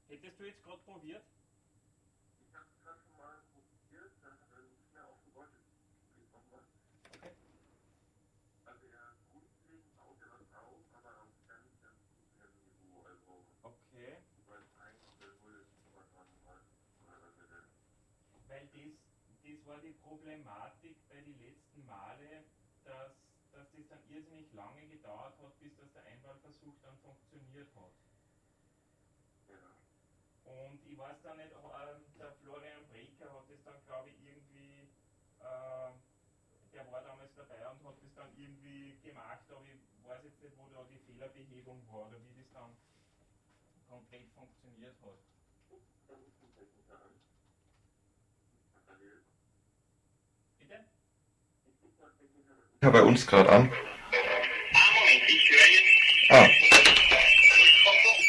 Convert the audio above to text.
Hättest du jetzt gerade probiert? Ich habe es gerade schon mal probiert, dann nicht mehr aufgebaut. Geht nochmal. Okay. Also er grundlegend baut er was auf, aber auf ganz gutem Niveau. Also Okay. über 1,0 sowas mal. Oder was er denn? Weil das war die Problematik bei den letzten Male, dass das dann irrsinnig lange gedauert hat, bis das der Einwahlversuch dann funktioniert hat. Ja. Und ich weiß dann nicht, der Florian Breker hat das dann, glaube ich, irgendwie, der war damals dabei und hat das dann irgendwie gemacht, aber ich weiß jetzt nicht, wo da die Fehlerbehebung war oder wie das dann konkret funktioniert hat. Dann ruft den Techniker an. Bitte? Ich rufe mal Techniker bei uns gerade an. Moment, ich höre jetzt. Ah.